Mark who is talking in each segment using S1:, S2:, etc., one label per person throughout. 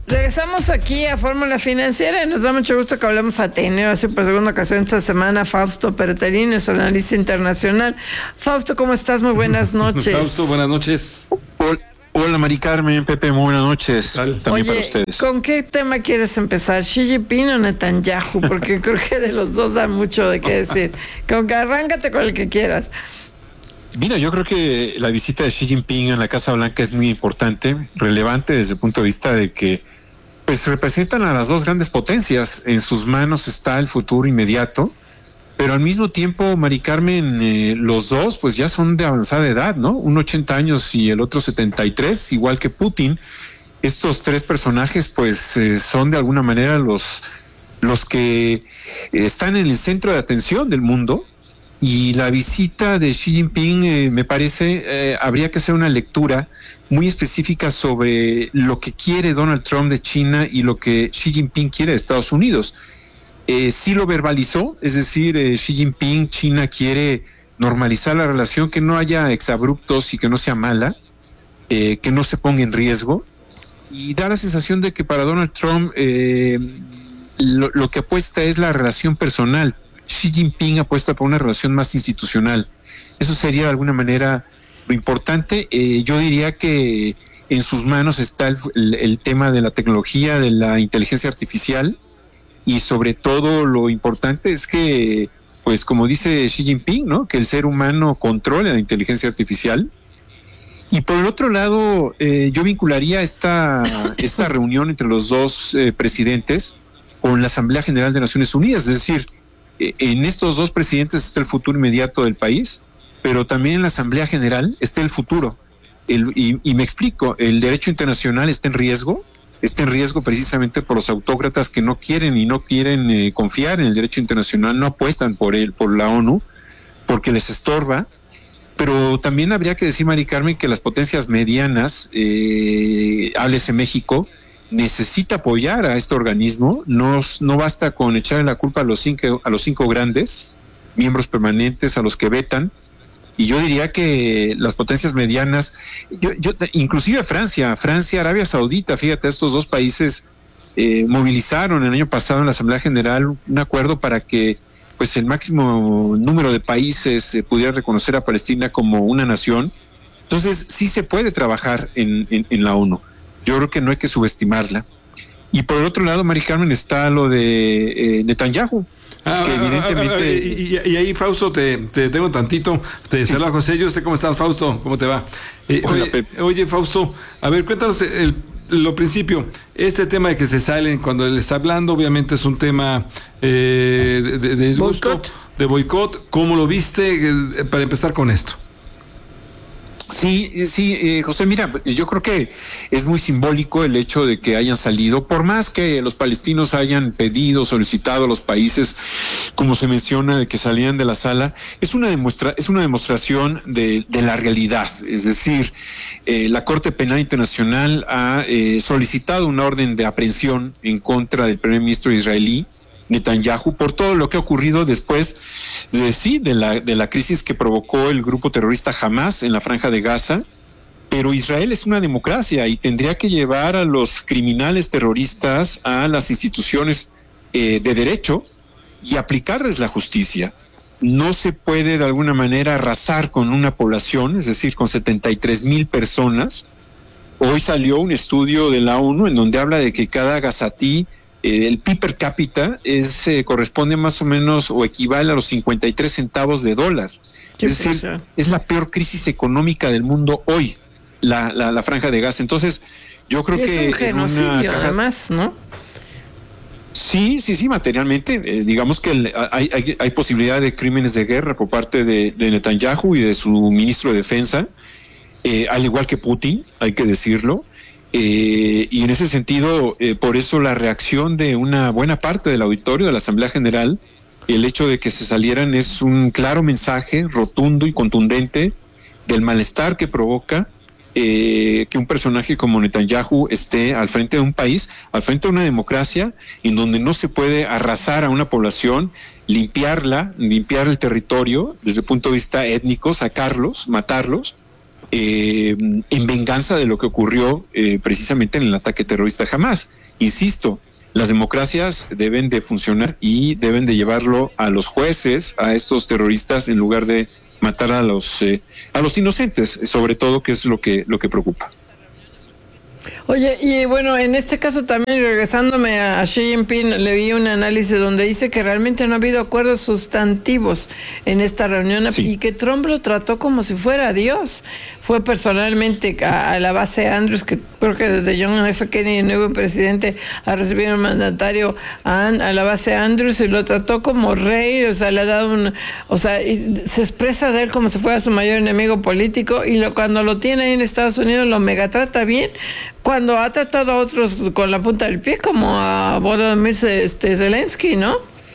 S1: Regresamos aquí a Fórmula Financiera y nos da mucho gusto que hablemos a tener así por segunda ocasión esta semana Fausto Perotterini, nuestro analista internacional. Fausto, ¿cómo estás? Muy buenas noches.
S2: Fausto, buenas noches.
S3: Hola, Mari Carmen, Pepe, muy buenas noches.
S1: También para ustedes. ¿Con qué tema quieres empezar? ¿Xi Jinping o Netanyahu? Porque creo que de los dos da mucho de qué decir. Arráncate con el que quieras.
S3: Mira, yo creo que la visita de Xi Jinping a la Casa Blanca es muy importante, relevante desde el punto de vista de que pues representan a las dos grandes potencias. En sus manos está el futuro inmediato, pero al mismo tiempo, Mari Carmen, los dos pues ya son de avanzada edad, ¿no? Uno 80 años y el otro 73, igual que Putin. Estos tres personajes pues son de alguna manera los que están en el centro de atención del mundo. Y la visita de Xi Jinping, me parece, habría que hacer una lectura muy específica sobre lo que quiere Donald Trump de China y lo que Xi Jinping quiere de Estados Unidos. Sí lo verbalizó, es decir, Xi Jinping, China quiere normalizar la relación, que no haya exabruptos y que no sea mala, que no se ponga en riesgo. Y da la sensación de que para Donald Trump lo que apuesta es la relación personal. Xi Jinping apuesta por una relación más institucional. Eso sería de alguna manera lo importante. Yo diría que en sus manos está el tema de la tecnología, de la inteligencia artificial, y sobre todo lo importante es que, pues como dice Xi Jinping, ¿no?, que el ser humano controle la inteligencia artificial. Y por el otro lado, yo vincularía esta reunión entre los dos presidentes con la Asamblea General de Naciones Unidas, es decir, en estos dos presidentes está el futuro inmediato del país, pero también en la Asamblea General está el futuro. Y me explico, el derecho internacional está en riesgo precisamente por los autócratas que no quieren confiar en el derecho internacional, no apuestan por la ONU, porque les estorba. Pero también habría que decir, Mari Carmen, que las potencias medianas, háblese México, necesita apoyar a este organismo. No basta con echarle la culpa a los cinco grandes miembros permanentes, a los que vetan. Y yo diría que las potencias medianas, inclusive Francia, Arabia Saudita, fíjate, estos dos países movilizaron el año pasado en la Asamblea General un acuerdo para que pues el máximo número de países pudiera reconocer a Palestina como una nación. Entonces sí se puede trabajar en la ONU. Yo creo que no hay que subestimarla. Y por el otro lado, Mari Carmen, está lo de Netanyahu, que evidentemente...
S2: Y ahí, Fausto, te tengo tantito. Te saluda José. Yo sé cómo estás, Fausto. ¿Cómo te va? Oye, Fausto, a ver, cuéntanos lo principio. Este tema de que se salen cuando él está hablando, obviamente es un tema de disgusto, de boicot. ¿Cómo lo viste? Para empezar con esto.
S3: Sí, José, mira, yo creo que es muy simbólico el hecho de que hayan salido, por más que los palestinos hayan solicitado a los países, como se menciona, de que salían de la sala. Es una demostración de la realidad. Es decir, la Corte Penal Internacional ha solicitado una orden de aprehensión en contra del primer ministro israelí, Netanyahu, por todo lo que ha ocurrido después de la crisis que provocó el grupo terrorista Hamas en la Franja de Gaza. Pero Israel es una democracia y tendría que llevar a los criminales terroristas a las instituciones de derecho y aplicarles la justicia. No se puede de alguna manera arrasar con una población, es decir, con 73,000 personas. Hoy salió un estudio de la ONU en donde habla de que cada gazatí, el PIB per cápita corresponde más o menos o equivale a los 53 centavos de dólar. Es decir, es la peor crisis económica del mundo hoy, la Franja de Gaza. Entonces, yo creo que...
S1: Es un genocidio, además, ¿no?
S3: Sí, materialmente. Digamos que hay posibilidad de crímenes de guerra por parte de Netanyahu y de su ministro de Defensa, al igual que Putin, hay que decirlo. Y en ese sentido, por eso la reacción de una buena parte del auditorio de la Asamblea General, el hecho de que se salieran es un claro mensaje rotundo y contundente del malestar que provoca que un personaje como Netanyahu esté al frente de un país, al frente de una democracia, en donde no se puede arrasar a una población, limpiar el territorio desde el punto de vista étnico, sacarlos, matarlos, en venganza de lo que ocurrió precisamente en el ataque terrorista de Hamás. Insisto, las democracias deben de funcionar y deben de llevarlo a los jueces, a estos terroristas, en lugar de matar a los inocentes, sobre todo, que es lo que preocupa.
S1: Oye, y bueno, en este caso también, regresándome a Xi Jinping, le vi un análisis donde dice que realmente no ha habido acuerdos sustantivos en esta reunión, sí, y que Trump lo trató como si fuera Dios. Fue personalmente a la base Andrews, que creo que desde John F. Kennedy, el nuevo presidente, a recibir un mandatario a la base Andrews, y lo trató como rey, o sea, le ha dado y se expresa de él como si fuera su mayor enemigo político, y cuando lo tiene ahí en Estados Unidos lo megatrata bien, cuando ha tratado a otros con la punta del pie, como a Volodymyr Zelensky, ¿no?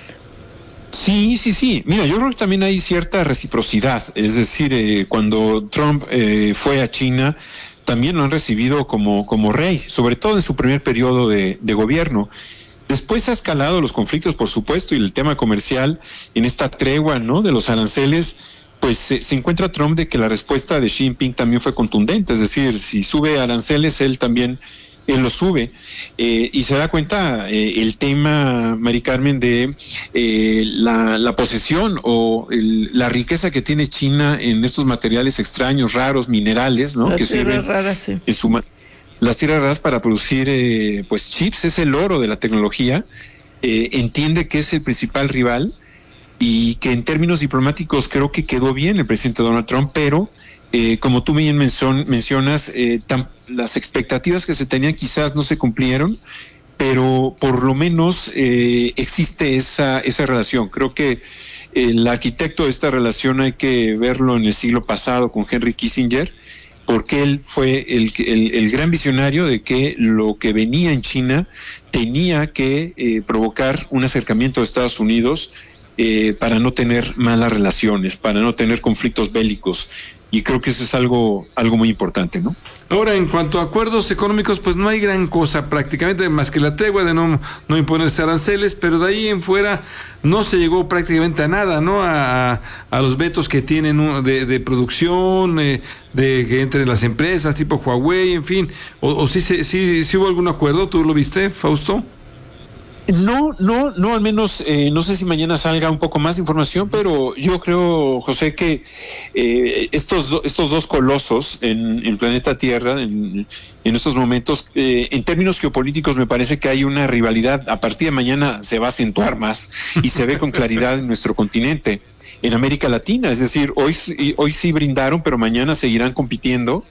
S3: Sí. Mira, yo creo que también hay cierta reciprocidad. Es decir, cuando Trump fue a China, también lo han recibido como rey, sobre todo en su primer periodo de gobierno. Después ha escalado los conflictos, por supuesto, y el tema comercial en esta tregua, ¿no?, de los aranceles. Pues se encuentra Trump de que la respuesta de Xi Jinping también fue contundente, es decir, si sube aranceles, él lo sube, y se da cuenta el tema, Mari Carmen, de la posesión o la riqueza que tiene China en estos materiales extraños, raros, minerales, ¿no?
S1: Las tierras raras, sí.
S3: Las tierras raras para producir pues chips, es el oro de la tecnología. Entiende que es el principal rival, y que en términos diplomáticos creo que quedó bien el presidente Donald Trump, pero como tú bien mencionas, las expectativas que se tenían quizás no se cumplieron, pero por lo menos existe esa relación. Creo que el arquitecto de esta relación hay que verlo en el siglo pasado con Henry Kissinger, porque él fue el gran visionario de que lo que venía en China tenía que provocar un acercamiento a Estados Unidos, para no tener malas relaciones, para no tener conflictos bélicos. Y creo que eso es algo muy importante, ¿no?
S2: Ahora, en cuanto a acuerdos económicos, pues no hay gran cosa prácticamente, más que la tregua de no imponerse aranceles, pero de ahí en fuera no se llegó prácticamente a nada, ¿no? A los vetos que tienen de producción, de que entren las empresas tipo Huawei, en fin. O sí hubo algún acuerdo, ¿tú lo viste, Fausto?
S3: No, al menos no sé si mañana salga un poco más de información, pero yo creo, José, que estos dos colosos en planeta Tierra, en estos momentos, en términos geopolíticos, me parece que hay una rivalidad. A partir de mañana se va a acentuar más y se ve con claridad en nuestro continente, en América Latina. Es decir, hoy sí brindaron, pero mañana seguirán compitiendo.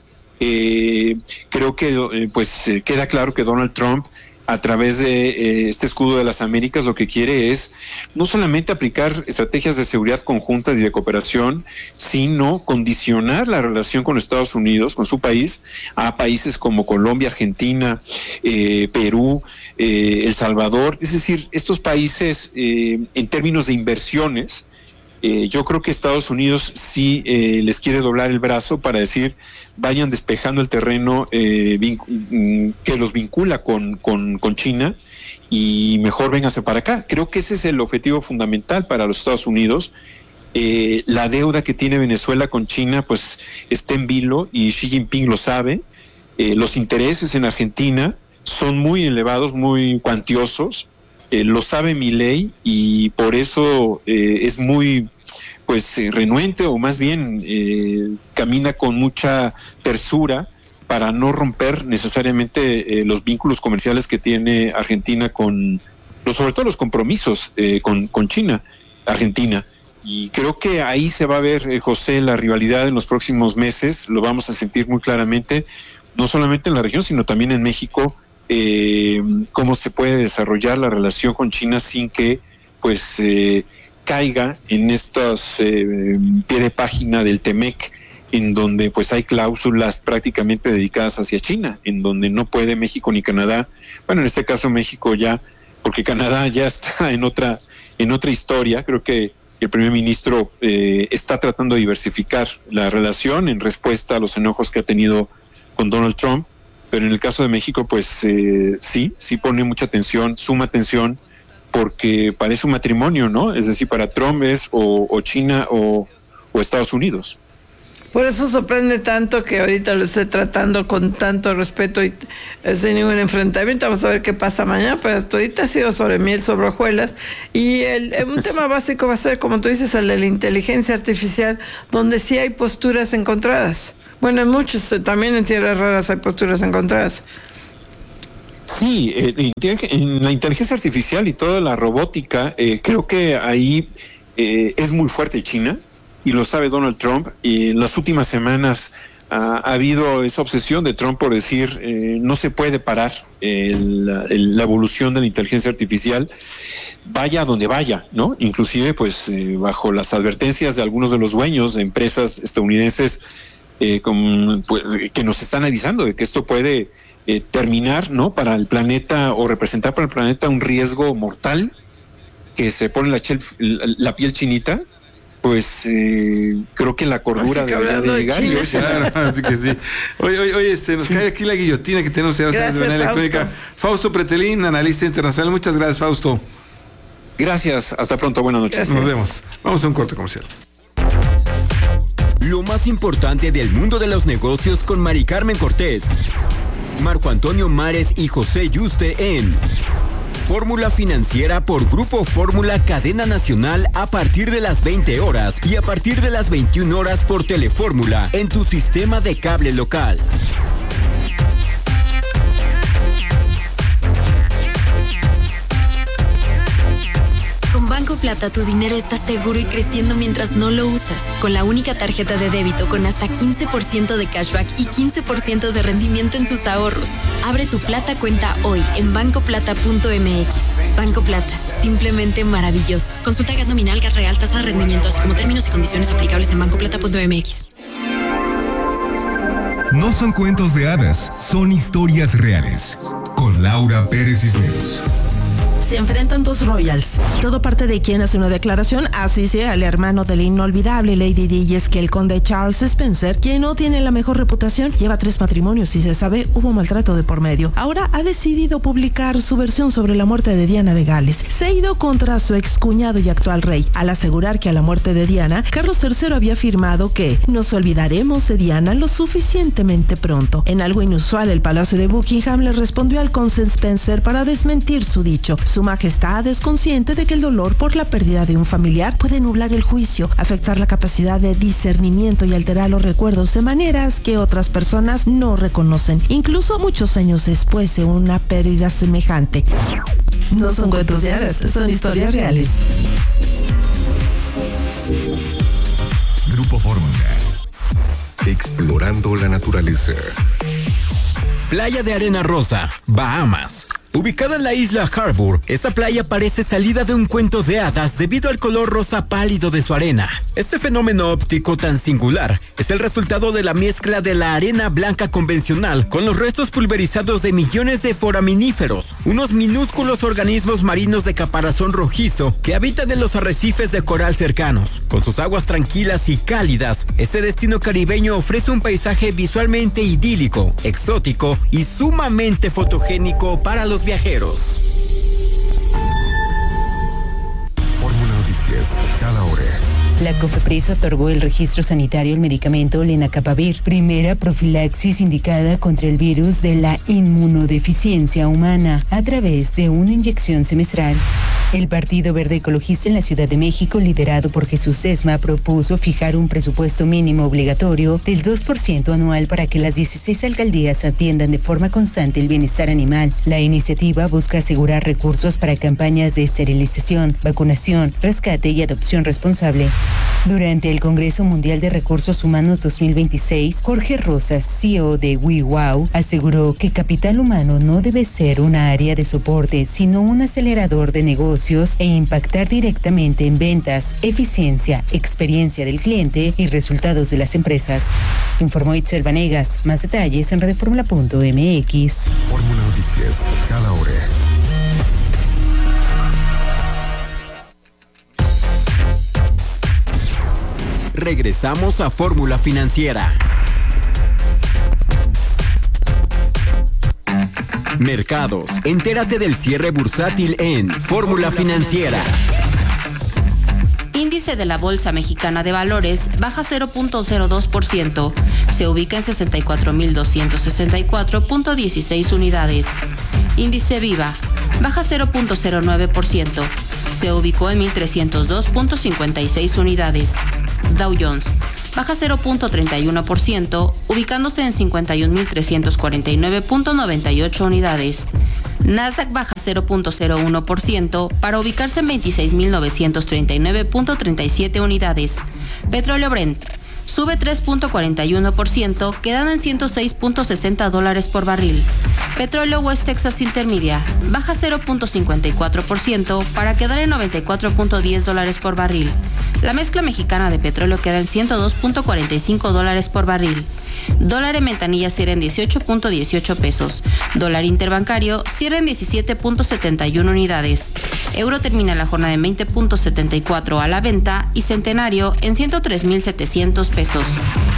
S3: Creo que queda claro que Donald Trump, a través de este escudo de las Américas, lo que quiere es no solamente aplicar estrategias de seguridad conjuntas y de cooperación, sino condicionar la relación con Estados Unidos, con su país, a países como Colombia, Argentina, Perú, El Salvador. Es decir, estos países, en términos de inversiones, yo creo que Estados Unidos sí les quiere doblar el brazo para decir, vayan despejando el terreno que los vincula con China, y mejor vénganse para acá. Creo que ese es el objetivo fundamental para los Estados Unidos. La deuda que tiene Venezuela con China pues está en vilo, y Xi Jinping lo sabe. Los intereses en Argentina son muy elevados, muy cuantiosos. Lo sabe Milei, y por eso es muy renuente, o más bien camina con mucha tersura para no romper necesariamente los vínculos comerciales que tiene Argentina sobre todo los compromisos con China, Argentina. Y creo que ahí se va a ver, José, la rivalidad en los próximos meses. Lo vamos a sentir muy claramente, no solamente en la región, sino también en México. Cómo se puede desarrollar la relación con China sin que caiga en estos pie de página del TEMEC, en donde pues hay cláusulas prácticamente dedicadas hacia China, en donde no puede México ni Canadá, bueno, en este caso México ya, porque Canadá ya está en otra historia. Creo que el primer ministro está tratando de diversificar la relación en respuesta a los enojos que ha tenido con Donald Trump. Pero en el caso de México, pues sí pone mucha atención, suma atención, porque parece un matrimonio, ¿no? Es decir, para Trump es o China o Estados Unidos.
S1: Por eso sorprende tanto que ahorita lo estoy tratando con tanto respeto y sin ningún enfrentamiento. Vamos a ver qué pasa mañana, pero hasta ahorita ha sido sobre miel, sobre hojuelas. Y un tema básico va a ser, como tú dices, el de la inteligencia artificial, donde sí hay posturas encontradas. Bueno, en muchos, también en tierras raras hay posturas encontradas.
S3: Sí, en la inteligencia artificial y toda la robótica, creo que ahí es muy fuerte China, y lo sabe Donald Trump, y en las últimas semanas ha habido esa obsesión de Trump por decir no se puede parar la evolución de la inteligencia artificial, vaya a donde vaya, ¿no? Inclusive pues bajo las advertencias de algunos de los dueños de empresas estadounidenses que nos están avisando de que esto puede terminar, ¿no? Para el planeta, o representar para el planeta un riesgo mortal, que se pone la piel chinita. Pues creo que la cordura debería de llegar.
S2: Claro, así que sí. Oye, nos cae aquí la guillotina que tenemos de manera electrónica. Fausto Pretelín, analista internacional. Muchas gracias, Fausto.
S3: Gracias, hasta pronto, buenas noches.
S2: Gracias. Nos vemos. Vamos a un corte comercial.
S4: Lo más importante del mundo de los negocios con Mari Carmen Cortés, Marco Antonio Mares y José Yuste en Fórmula Financiera por Grupo Fórmula Cadena Nacional a partir de las 20 horas y a partir de las 21 horas por Telefórmula en tu sistema de cable local.
S5: Con Banco Plata tu dinero está seguro y creciendo mientras no lo usas. Con la única tarjeta de débito con hasta 15% de cashback y 15% de rendimiento en tus ahorros. Abre tu Plata cuenta hoy en bancoplata.mx. Banco Plata, simplemente maravilloso. Consulta GAT nominal, GAT real, tasa de rendimiento, así como términos y condiciones aplicables en bancoplata.mx.
S6: No son cuentos de hadas, son historias reales. Con Laura Pérez Cisneros.
S7: Se enfrentan dos royals. Todo parte de quien hace una declaración, así sea el hermano de la inolvidable Lady Di, y es que el conde Charles Spencer, quien no tiene la mejor reputación, lleva 3 matrimonios y se sabe hubo maltrato de por medio. Ahora ha decidido publicar su versión sobre la muerte de Diana de Gales. Se ha ido contra su excuñado y actual rey, al asegurar que a la muerte de Diana, Carlos III había afirmado que nos olvidaremos de Diana lo suficientemente pronto. En algo inusual, el Palacio de Buckingham le respondió al conde Spencer para desmentir su dicho. Su majestad es consciente de que el dolor por la pérdida de un familiar puede nublar el juicio, afectar la capacidad de discernimiento y alterar los recuerdos de maneras que otras personas no reconocen, incluso muchos años después de una pérdida semejante. No son cuentos de hadas, son historias reales.
S6: Grupo Fórmula. Explorando la naturaleza.
S4: Playa de Arena Rosa, Bahamas. Ubicada en la isla Harbour, esta playa parece salida de un cuento de hadas debido al color rosa pálido de su arena. Este fenómeno óptico tan singular es el resultado de la mezcla de la arena blanca convencional con los restos pulverizados de millones de foraminíferos, unos minúsculos organismos marinos de caparazón rojizo que habitan en los arrecifes de coral cercanos. Con sus aguas tranquilas y cálidas, este destino caribeño ofrece un paisaje visualmente idílico, exótico y sumamente fotogénico para los viajeros.
S6: Fórmula Noticias, cada hora.
S8: La COFEPRIS otorgó el registro sanitario al medicamento lenacapavir, primera profilaxis indicada contra el virus de la inmunodeficiencia humana a través de una inyección semestral. El Partido Verde Ecologista en la Ciudad de México, liderado por Jesús Sesma, propuso fijar un presupuesto mínimo obligatorio del 2% anual para que las 16 alcaldías atiendan de forma constante el bienestar animal. La iniciativa busca asegurar recursos para campañas de esterilización, vacunación, rescate y adopción responsable. Durante el Congreso Mundial de Recursos Humanos 2026, Jorge Rosas, CEO de WeWow, aseguró que capital humano no debe ser una área de soporte, sino un acelerador de negocios e impactar directamente en ventas, eficiencia, experiencia del cliente y resultados de las empresas. Informó Itzel Vanegas. Más detalles en radioformula.mx.
S6: Fórmula Noticias, cada hora.
S4: Regresamos a Fórmula Financiera. Mercados. Entérate del cierre bursátil en Fórmula Financiera.
S9: Índice de la Bolsa Mexicana de Valores baja 0.02%. Se ubica en 64.264.16 unidades. Índice Viva baja 0.09%. Se ubicó en 1.302.56 unidades. Dow Jones baja 0.31%, ubicándose en 51.349.98 unidades. Nasdaq baja 0.01% para ubicarse en 26.939.37 unidades. Petróleo Brent sube 3.41%, quedando en $106.60 por barril. Petróleo West Texas Intermedia baja 0.54% para quedar en $94.10 por barril. La mezcla mexicana de petróleo queda en $102.45 por barril. Dólar en ventanilla cierra en 18.18 pesos. Dólar interbancario cierra en 17.71 unidades. Euro termina la jornada en 20.74 a la venta y centenario en 103.700 pesos.